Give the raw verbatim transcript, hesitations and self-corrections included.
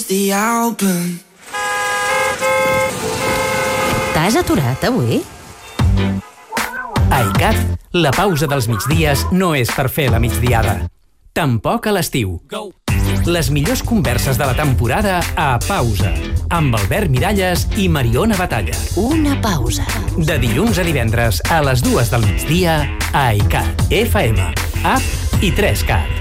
the album. T'has aturat avui? A ICAT, la pausa dels migdies no és per fer la migdiada. Tampoc a l'estiu. Les millors converses de la temporada a Pausa, amb Albert Miralles i Mariona Batalla. Una pausa. De dilluns a divendres a les dues del migdia a ICAT, F M, App i tres cat.